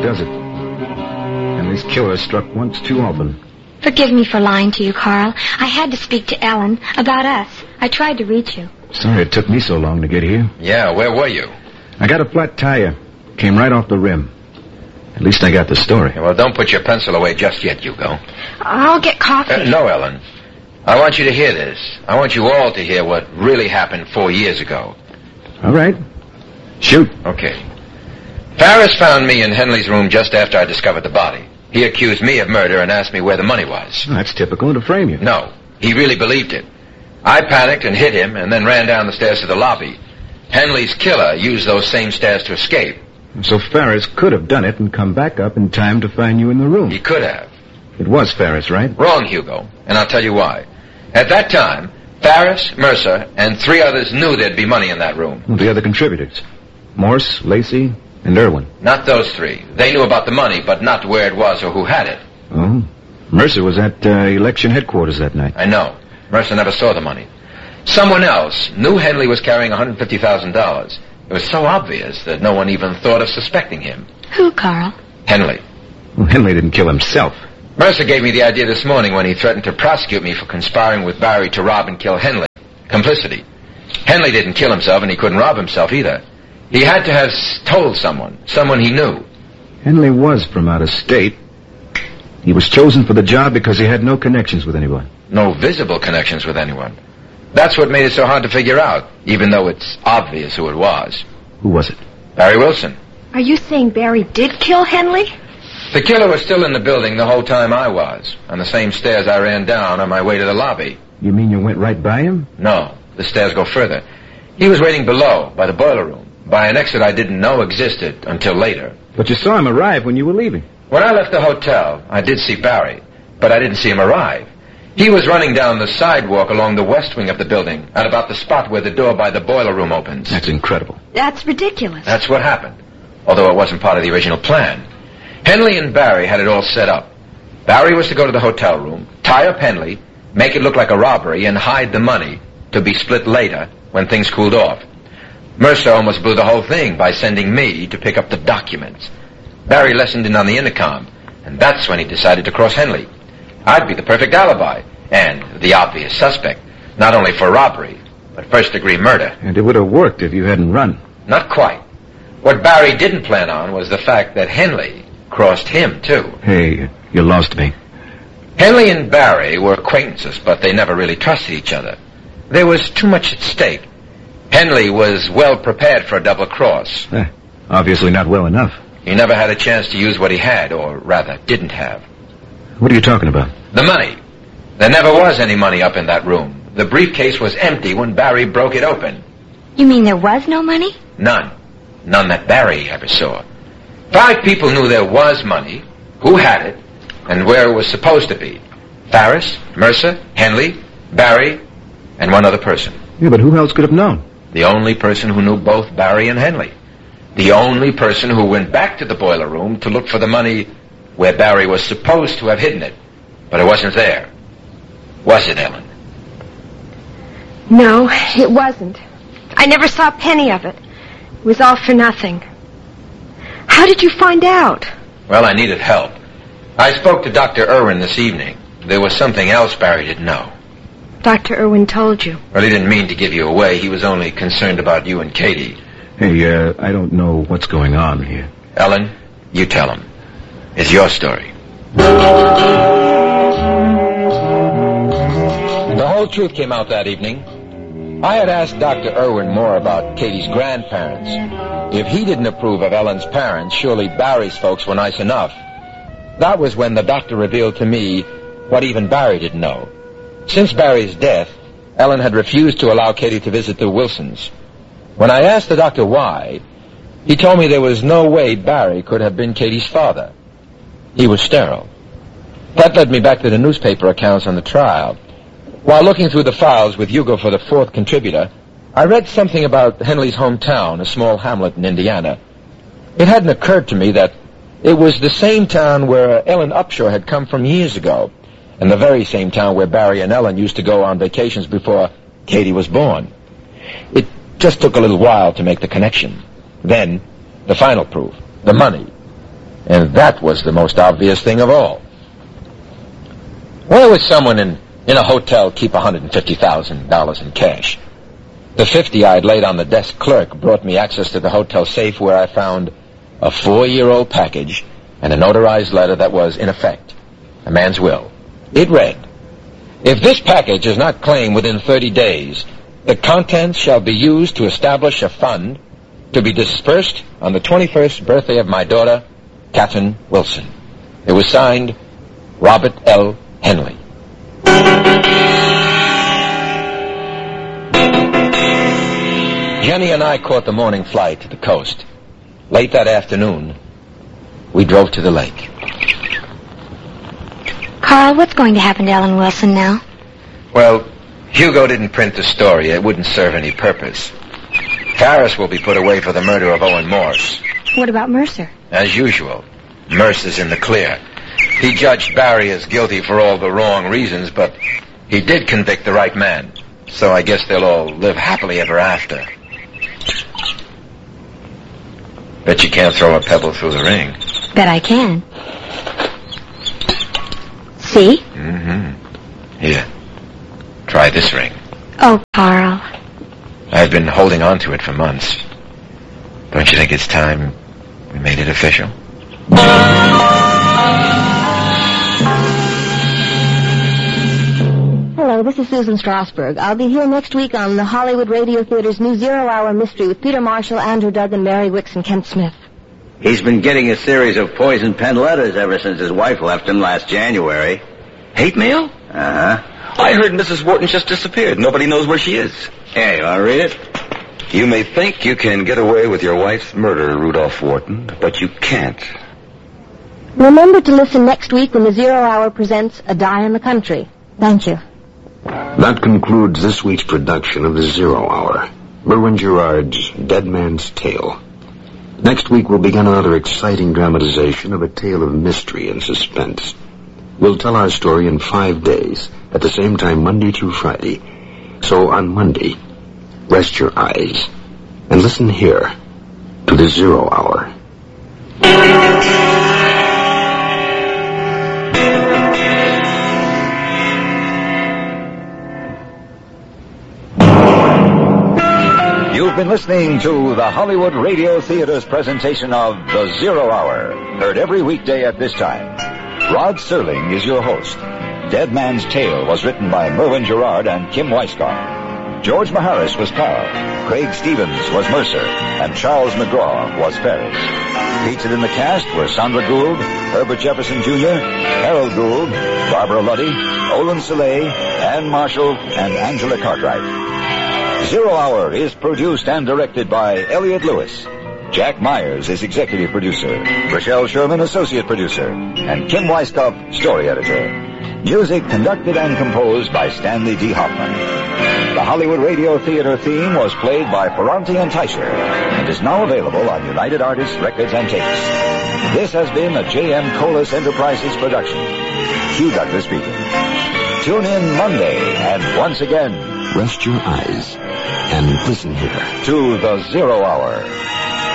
does it. Henley's killer struck once too often. Forgive me for lying to you, Carl. I had to speak to Ellen about us. I tried to reach you. Sorry it took me so long to get here. Yeah, where were you? I got a flat tire. Came right off the rim. At least I got the story. Well, don't put your pencil away just yet, Hugo. I'll get coffee. No, Ellen. I want you to hear this. I want you all to hear what really happened 4 years ago. All right. Shoot. Okay. Ferris found me in Henley's room just after I discovered the body. He accused me of murder and asked me where the money was. Well, that's typical to frame you. No, he really believed it. I panicked and hit him and then ran down the stairs to the lobby. Henley's killer used those same stairs to escape. So Ferris could have done it and come back up in time to find you in the room. He could have. It was Ferris, right? Wrong, Hugo, and I'll tell you why. At that time, Ferris, Mercer, and 3 others knew there'd be money in that room. Well, the other contributors. Morse, Lacey, and Irwin. Not those 3. They knew about the money, but not where it was or who had it. Oh. Mercer was at election headquarters that night. I know. Mercer never saw the money. Someone else knew Henley was carrying $150,000. It was so obvious that no one even thought of suspecting him. Who, Carl? Henley. Well, Henley didn't kill himself. Mercer gave me the idea this morning when he threatened to prosecute me for conspiring with Barry to rob and kill Henley. Complicity. Henley didn't kill himself, and he couldn't rob himself either. He had to have told someone he knew. Henley was from out of state. He was chosen for the job because he had no connections with anyone. No visible connections with anyone. That's what made it so hard to figure out, even though it's obvious who it was. Who was it? Barry Wilson. Are you saying Barry did kill Henley? The killer was still in the building the whole time I was, on the same stairs I ran down on my way to the lobby. You mean you went right by him? No, the stairs go further. He was waiting below, by the boiler room, by an exit I didn't know existed until later. But you saw him arrive when you were leaving. When I left the hotel, I did see Barry, but I didn't see him arrive. He was running down the sidewalk along the west wing of the building, at about the spot where the door by the boiler room opens. That's incredible. That's ridiculous. That's what happened, although it wasn't part of the original plan. Henley and Barry had it all set up. Barry was to go to the hotel room, tie up Henley, make it look like a robbery, and hide the money to be split later when things cooled off. Mercer almost blew the whole thing by sending me to pick up the documents. Barry listened in on the intercom, and that's when he decided to cross Henley. I'd be the perfect alibi, and the obvious suspect, not only for robbery, but first-degree murder. And it would have worked if you hadn't run. Not quite. What Barry didn't plan on was the fact that Henley crossed him, too. Hey, you lost me. Henley and Barry were acquaintances, but they never really trusted each other. There was too much at stake. Henley was well prepared for a double cross. Obviously not well enough. He never had a chance to use what he had, or rather, didn't have. What are you talking about? The money. There never was any money up in that room. The briefcase was empty when Barry broke it open. You mean there was no money? None. None that Barry ever saw. 5 people knew there was money, who had it, and where it was supposed to be. Ferris, Mercer, Henley, Barry, and one other person. Yeah, but who else could have known? The only person who knew both Barry and Henley. The only person who went back to the boiler room to look for the money where Barry was supposed to have hidden it. But it wasn't there. Was it, Ellen? No, it wasn't. I never saw a penny of it. It was all for nothing. How did you find out? Well, I needed help. I spoke to Dr. Irwin this evening. There was something else Barry didn't know. Dr. Irwin told you. Well, he didn't mean to give you away. He was only concerned about you and Katie. Hey, I don't know what's going on here. Ellen, you tell him. It's your story. The whole truth came out that evening. I had asked Dr. Irwin more about Katie's grandparents. If he didn't approve of Ellen's parents, surely Barry's folks were nice enough. That was when the doctor revealed to me what even Barry didn't know. Since Barry's death, Ellen had refused to allow Katie to visit the Wilsons. When I asked the doctor why, he told me there was no way Barry could have been Katie's father. He was sterile. That led me back to the newspaper accounts on the trial. While looking through the files with Hugo for the 4th contributor, I read something about Henley's hometown, a small hamlet in Indiana. It hadn't occurred to me that it was the same town where Ellen Upshur had come from years ago, and the very same town where Barry and Ellen used to go on vacations before Katie was born. It just took a little while to make the connection. Then, the final proof, the money. And that was the most obvious thing of all. Why would someone in a hotel keep $150,000 in cash? The $50 I'd laid on the desk clerk brought me access to the hotel safe, where I found a 4-year-old package and a notarized letter that was, in effect, a man's will. It read, "If this package is not claimed within 30 days, the contents shall be used to establish a fund to be dispersed on the 21st birthday of my daughter, Catherine Wilson." It was signed, Robert L. Henley. Jenny and I caught the morning flight to the coast. Late that afternoon, we drove to the lake. Carl, what's going to happen to Ellen Wilson now? Well, Hugo didn't print the story. It wouldn't serve any purpose. Farris will be put away for the murder of Owen Morse. What about Mercer? As usual, Mercer's in the clear. He judged Barry as guilty for all the wrong reasons, but he did convict the right man. So I guess they'll all live happily ever after. Bet you can't throw a pebble through the ring. Bet I can. See? Mm-hmm. Here. Try this ring. Oh, Carl. I've been holding on to it for months. Don't you think it's time we made it official? Hello, this is Susan Strasberg. I'll be here next week on the Hollywood Radio Theater's new zero-hour mystery with Peter Marshall, Andrew Duggan, Mary Wicks, and Kent Smith. He's been getting a series of poison pen letters ever since his wife left him last January. Hate mail? Uh-huh. I heard Mrs. Wharton just disappeared. Nobody knows where she is. Hey, you want to read it? You may think you can get away with your wife's murder, Rudolph Wharton, but you can't. Remember to listen next week when the Zero Hour presents A Die in the Country. Thank you. That concludes this week's production of the Zero Hour, Merwin Gerard's Dead Man's Tale. Next week we'll begin another exciting dramatization of a tale of mystery and suspense. We'll tell our story in 5 days, at the same time Monday through Friday. So on Monday, rest your eyes and listen here to the Zero Hour. You've been listening to the Hollywood Radio Theater's presentation of The Zero Hour, heard every weekday at this time. Rod Serling is your host. Dead Man's Tale was written by Merwin Gerard and Kim Weisskopf. George Maharis was Carl, Craig Stevens was Mercer, and Charles McGraw was Ferris. Featured in the cast were Sandra Gould, Herbert Jefferson Jr., Harold Gould, Barbara Luddy, Olin Soleil, Ann Marshall, and Angela Cartwright. Zero Hour is produced and directed by Elliot Lewis. Jack Myers is executive producer, Rochelle Sherman associate producer, and Kim Weisskopf story editor. Music conducted and composed by Stanley D. Hoffman. The Hollywood Radio Theater theme was played by Ferranti and Teicher and is now available on United Artists Records and Tapes. This has been a J.M. Colas Enterprises production. Hugh Douglas speaking. Tune in Monday and once again, Rest your eyes and listen here to the Zero Hour.